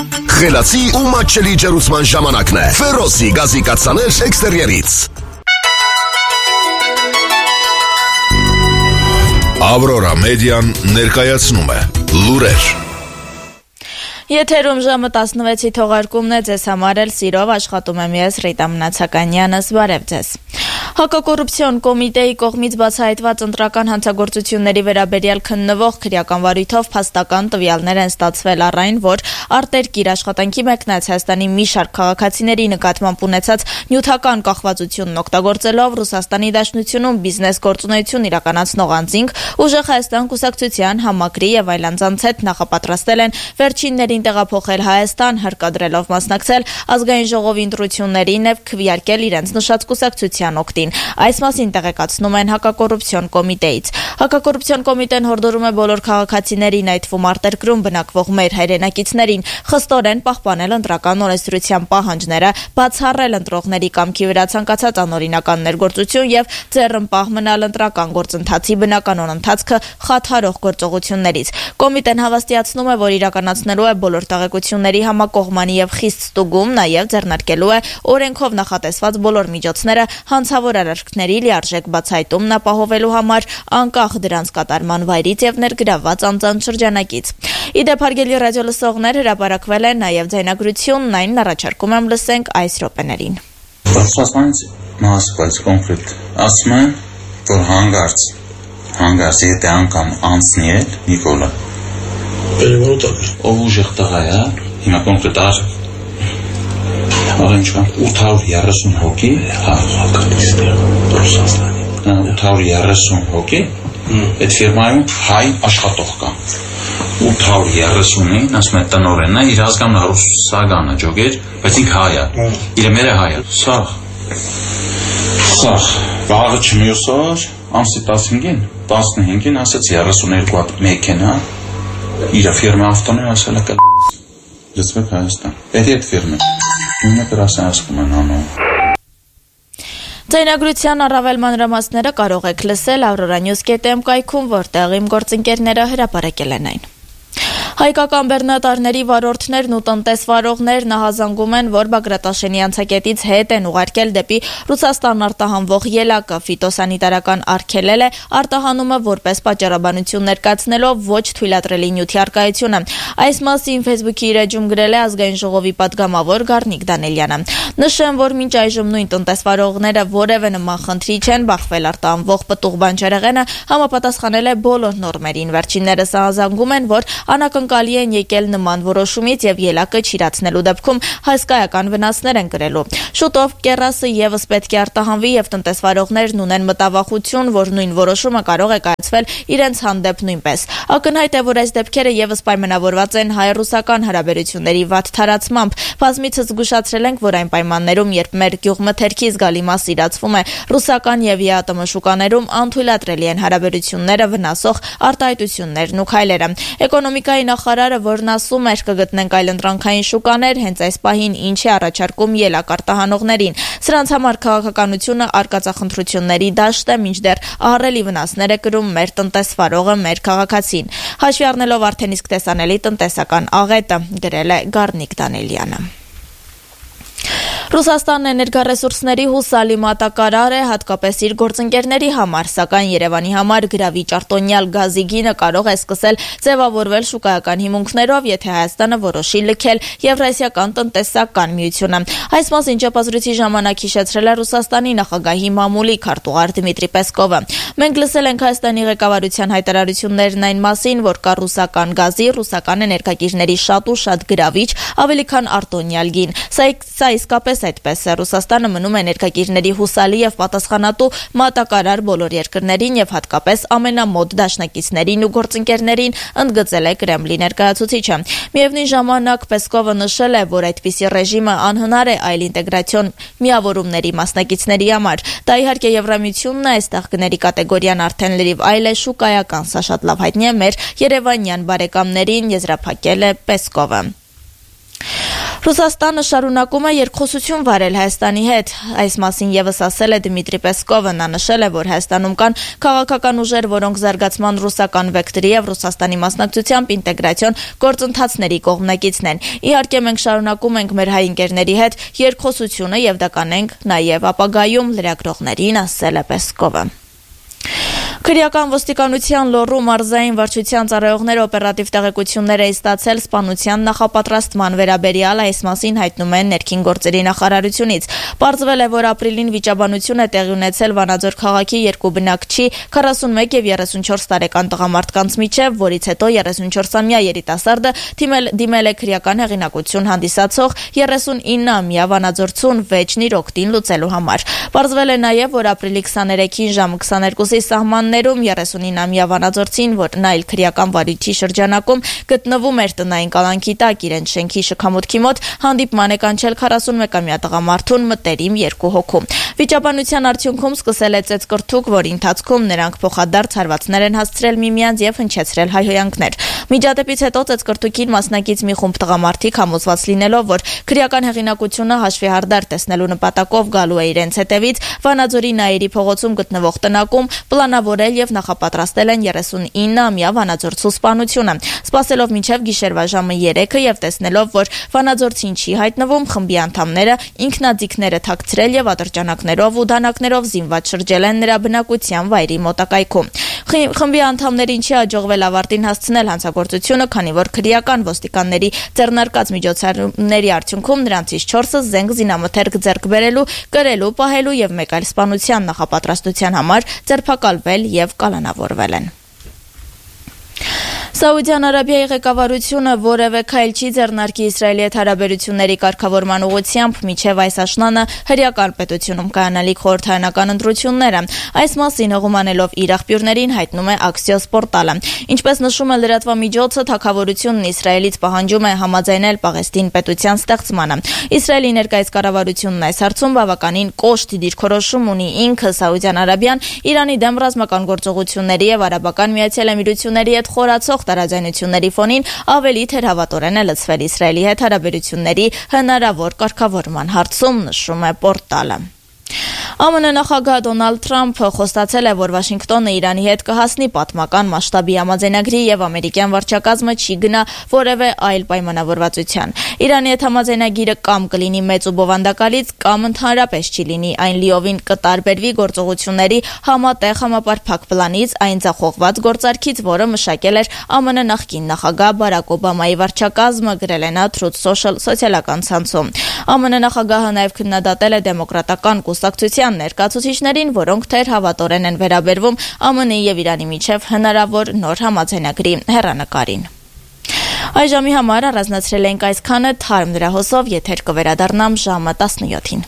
Խելացի ու մատչելի ջերուսման ժամանակն է։ Ֆերոսի գազի կաթսաներ էքստերիերից։ Ավրորա մեդիան ներկայացնում է լուրեր։ Եթերում ժամը 16-ի թողարկումն է, ձեզ համար էլ սիրով աշխատում եմ ես Ռիտա Մնացականյանս, բարև ձեզ։ Հակակոռուպցիոն կոմիտեի կողմից բացահայտված ընտրական հանցագործությունների վերաբերյալ քննվող քրեական վարույթով փաստական տվյալներ են ստացվել առ այն, որ արտերկիր աշխատանքի մեկնած Հայաստանի մի շարք քաղաքացիների նկատմամբ ունեցած նյութական կախվածությունն օգտագործելով Ռուսաստանի Դաշնությունում բիզնես գործունեություն իրականացնող անձինք ուժեղ Հայաստան կուսակցության համակրի եւ այլ անձանց հետ նախապատրաստել են վերջիններին տեղափոխել Հայաստան, հարկադրելով մասնակցել ազգային ժողովի ընտրություններին եւ քվեարկել իրենց նշած կուսակցության օգտին։ Այս մասին տեղեկացնում են հակակոռուպցիոն կոմիտեից։ Հակակոռուպցիոն կոմիտեն հորդորում է բոլոր քաղաքացիներին, այդ թվում արտերկրում բնակվող մեր հայրենակիցներին, խստորեն պահպանել ընտրական օրենսդրության պահանջները, բացառել ընտրողների կամքի վրա ցանկացած անօրինական ներգործություն եւ ձեռնպահ մնալ ընտրական գործընթացի բնականon ընթացքը խաթարող գործողություններից։ Կոմիտեն հավաստիացնում է, որ իրականացնելու է բոլոր տեղեկությունների համակողմանի եւ խիստ ստուգում, նաեւ ձեռնարկելու է օրենքով նախատեսված բոլոր միջոցները հանցավոր արարքների լիարժեք բացահայտումն ապահովելու համար, անկախ դրանց կատարման վայրից եւ ներգրավված անձանց շրջանակից։ Իդեպ հարգելի ռադիո լսողներ, հրապարակվել է նաեւ ձայնագրությունն, այն առաջարկում եմ լսենք այս րոպեներին։ Ռուսաստանից մասկվայից կոնկրետ ասում են, որ հանգարց եթե անգամ անցնի էլ Նիկոլա ով ուժեղ տղա է, հիմա կոնկրետ Աղենչկան 830 հոգի 830 հոգի այդ ֆիրմայում հայ աշխատող կա 830-ին, ասում է տնօրենն է, իր ազգանունը ռուսագանը ջոգեր, բայց ինքը հայ է, իր մերը հայ է։ Սաղ, վաղը չմյուս օր, ամսի 15-ին ասեց 32 հատ մեքենա, իր ֆիրմա ավտոներ ասել է լծվեք Հայաստան։ Պետք է այդ ֆիրմը, նույնը կրասեն ասկում են անում։ Ձայնագրության առավել մանրամասները կարող եք լսել aurora.news.am կայքում, որտեղ իմ գործընկերները հրապարակել են այն։ Հայկական բեռնատարների վարորդներն ու տնտեսվարողներն ահազանգում են, որ Բագրատաշենի անցակետից հետ են ուղարկել դեպի Ռուսաստան արտահանվող ելակը, ֆիտոսանիտարական արգելել է արտահանումը որպես պատճառաբանություն ներկայացնելով ոչ թույլատրելի նյութի առկայությունը։ Այս մասին Facebook-ի իր էջում գրել է ազգային ժողովի պատգամավոր Գառնիկ Դանելյանը։ Նշեմ, որ մինչ այժմ նույն տնտեսվարողները որևէ նման խնդրի չեն բախվել, արտահանվող պտուղ բանջարեղենը համապատասխանել է բոլոր նորմերին։ Վերջիններս ահազանգում են, որ անակնկալի են եկել նման որոշումից եւ ելակը չիրացնելու դեպքում հսկայական վնասներ են կրելու։ Շուտով կեռասը եւս պետք է արտահանվի եւ տնտեսվարողներն ունեն մտավախություն, որ նույն որոշումը կարող է կայացվել իրենց հանդեպ նույնպես։ Ակնհայտ է, որ այս դեպքերը եւս պայմանավորված են հայ-ռուսական հարաբերությունների վատ թարացմամբ։ Բազմիցս զգուշացրել ենք, որ այն պայմաններում, երբ մեր գյուղմթերքի զգալի մաս իրացվում է ռուսական եւ ԵԱՏՄ շուկաներում, անթույլատրելի են հարաբերությունները վնասող արտահայտություններն ու քայլերը։ Էկոնոմիկայի նախարարը, որն ասում էր կգտնենք այլընտրանքային շուկաներ, հենց այս պահին ինչ է առաջարկում ելակ արտահանողներին։ Սրանց համար քաղաքականությունը արկածախնդրությունների դաշտ է, մինչդեռ ահռելի վնասներ է կրում մեր տնտեսվարողը, մեր քաղաքացին։ Հաշվի առնելով արդեն իսկ տեսանելի տնտեսական աղետը, գրել է Գառնիկ Դանելյանը։ Ռուսաստանն էներգառեսուրսների հուսալի մատակարար է, հատկապես իր գործընկերների համար, սակայն Երևանի համար գրավիչ արտոնյալ գազի գինը կարող է սկսել ձևավորվել շուկայական հիմունքներով, եթե Հայաստանը որոշի լքել Եվրասիական տնտեսական միությունը։ Այս մասին ճեպազրույցի ժամանակ հիշեցրել է Ռուսաստանի նախագահի մամուլի քարտուղար Դմիտրի Պեսկովը։ Մենք լսել ենք Հայաստանի ղեկավարության հայտարարություններն այն մասին, որ կա ռուսական գազի, ռուսական էներգակիրների շատ ու շատ գրավիչ, ավելի քան արտոնյալ գին։ Սա իսկապես այդպես է։ Ռուսաստանը մնում է էներգակիրների հուսալի եւ պատասխանատու մատակարար բոլոր երկրներին եւ հատկապես ամենամոտ դաշնակիցներին ու գործընկերներին, ընդգծել է Կրեմլի ներկայացուցիչը։ Միևնույն ժամանակ Պեսկովը նշել է, որ այդպիսի ռեժիմը անհնար է այլ ինտեգրացիոն միավորումների մասնակիցների համար։ Դա իհարկե Եվրամիությունն է, այստեղ գների կատեգորիան արդեն լրիվ այլ է, շուկայական, սա շատ լավ հայտնի է մեր երևանյան բարեկամներին, եզրափակել է Պեսկովը։ Ռուսաստանը շարունակում է երկխոսություն վարել Հայաստանի հետ։ Այս մասին ևս ասել է Դմիտրի Պեսկովը։ Նա նշել է, որ Հայաստանում կան քաղաքական ուժեր, որոնք զարգացման ռուսական վեկտորի եւ Ռուսաստանի մասնակցությամբ ինտեգրացիոն գործընթացների կողմնակիցն են։ Իհարկե, մենք շարունակում ենք մեր հայ ընկերների հետ երկխոսությունը եւ դա կանենք նաեւ ապագայում, լրագրողներին ասել է Պեսկովը։ Քրեական ոստիկանության Լոռու մարզային վարչության ծառայողները օպերատիվ տեղեկություններ էին ստացել սպանության նախապատրաստման վերաբերյալ, այս մասին հայտնում են ներքին գործերի նախարարությունից։ Պարզվել է, որ ապրիլին վիճաբանություն է տեղի ունեցել Վանաձոր քաղաքի երկու բնակչի 41 եւ 34 տարեկան տղամարդկանց միջև, որից հետո 34-ամյա երիտասարդը դիմել է քրեական հեղինակություն հանդիսացող 39-ամյա վանաձորցուն վեճն իր օգտին լուծելու համար։ Պարզվել է նաեւ, որ ապրիլի 23-ին ժամը 22-ի սահմաններում 39-ամյա վանաձորցին, որն այլ քրեական վարույթի շրջանակում գտնվում էր տնային կալանքի տակ իրենց շենքի շքամուտքի մոտ, հանդիպման է կանչել 41-ամյա տղամարդուն մտերիմ երկու հոգու։ Վիճաբանության արդյունքում սկսել է ծեծկռթուկ, որի ընթացքում նրանք փոխադարձ հարվածներ են հասցրել միմյանց եւ հնչեցրել հայհոյանքներ։ Միջադեպից հետո ծեծկռթուկին մասնակից մի խումբ տղամարդիկ համոզված լինելով, որ քրեական հեղինակությունը հաշվի հարդար տեսնելու նպատակով գալու է իրենց հետևից, Վանաձորի Նայիրի փողոցում գտնվող տնակում պլանավորել եւ նախապատրաստել են 39-ամյա վանաձորցու սպանությունը։ Սպասելով մինչև գիշերվա ժամը 3-ը եւ տեսնելով, որ վանաձորցին չի հայտնվում, խմբի անդամները ինքնաձիգները թաքցրել եւ ատրճանակներով ու դանակներով զինված շրջել են նրա բնակության վայրի մոտակայքում։ Խմբի անդամներին չի հաջողվել ավարտին հասցնել հանցագործությունը, քանի որ քրեական ոստիկանների ձեռնարկած միջոցառումների արդյունքում նրանցից 4-ը զենք զինամթերք ձեռք բերելու, կրելու, պահելու եւ մեկ այլ սպանության նախապատրաստության համար ձերբակալվել եւ կալանավորվել են։ Սաուդյան Արաբիայի ղեկավարությունը որևէ քայլ չի ձեռնարկի Իսրայելի հետ հարաբերությունների կարգավորման ուղղությամբ մինչև այս աշնանը հրեական պետությունում կայանալիք խորհրդարանական ընտրությունները։ Այս մասին հողում անելով իր աղբյուրներին հայտնում է Axios պորտալը։ Ինչպես նշում է լրատվամիջոցը, թագավորությունն Իսրայելից պահանջում է համաձայնել Պաղեստին պետության ստեղծմանը։ Իսրայելի ներկայիս կառավարությունն այս հարցում բավականին կոշտ դիրքորոշում ունի ինքը։ Սաուդյան Արաբիան Իրանի դեմ ռազմական գործողությունների եւ Արաբական Միացյալ Էմիրությունների հետ խորացող տարաձայնությունների ֆոնին ավելի թերահավատորեն է լցվել Իսրայելի հետ հարաբերությունների հնարավոր կարգավորման հարցում, նշում է պորտալը։ ԱՄՆ նախագահ Դոնալդ Թրամփը խոստացել է, որ Վաշինգտոնը Իրանի հետ կհասնի պատմական մասշտաբի համաձայնագրի եւ ամերիկյան վարչակազմը չի գնա որևէ այլ պայմանավորվածության։ Իրանի հետ համաձայնագիրը կամ կլինի մեծ ու բովանդակալից, կամ ընդհանրապես չի լինի, այն լիովին կտարբերվի գործողությունների համատեղ համապարփակ պլանից, այն ձախողված գործարքից, որը մշակել էր ԱՄՆ նախկին նախագահ Բարակ Օբամայի վարչակազմը, գրել է նա Truth Social սոցիալական ցանցում։ ԱՄՆ նախագահը նաեւ քննադատել է դեմոկրատական կուսակցության ներկայացուցիչներին, որոնք թերհավատորեն են վերաբերվում ԱՄՆ-ի եւ Իրանի միջև հնարավոր նոր համաձայնագրի հեռանկարին։ Այժմի համար առանձնացրել ենք այսքանը, թարմ դրահոսով եթեր կվերադառնամ ժամը 17-ին։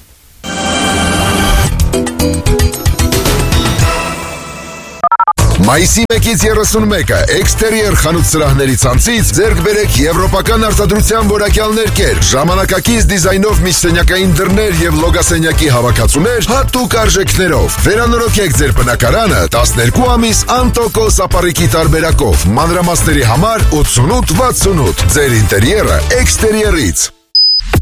Մայիսի 1-ից 31-ը էքստերիեր խանութ սրահների ցանցից ձեռք բերեք եվրոպական արտադրության որակյալ ներկեր, ժամանակակից դիզայնով միջսենյակային դռներ եւ լոգասենյակի հավաքածուներ հատուկ արժեքներով։ Վերանորոգեք ձեր բնակարանը 12 ամիս անտոկո սապարիկի տարբերակով։ Մանրամասների համար 8868։ Ձեր ինտերիերը էքստերիերից։